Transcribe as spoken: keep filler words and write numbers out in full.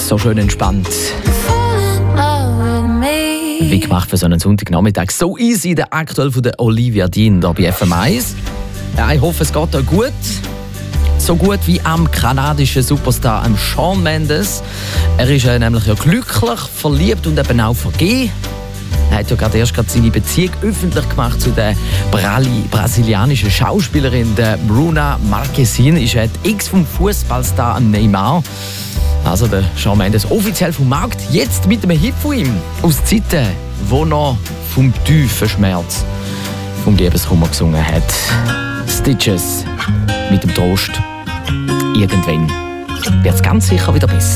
So schön entspannt. Wie gemacht für so einen Sonntagnachmittag. So easy, der aktuell von der Olivia Dean hier bei F M eins. Ja, ich hoffe, es geht euch gut. So gut wie am kanadischen Superstar am Shawn Mendes. Er ist äh, nämlich ja glücklich, verliebt und eben auch vergeben. Er hat ja gerade erst gerade seine Beziehung öffentlich gemacht zu der Brali brasilianischen Schauspielerin der Bruna Marquezine. Ist ja die Ex vom Fußballstar Neymar. Also der Shawn Mendes offiziell vom Markt. Jetzt mit einem Hit von ihm. Aus Zeiten, wo noch vom tiefen Schmerz vom Liebeskummer gesungen hat. Stitches mit dem Trost. Irgendwann wird es ganz sicher wieder besser.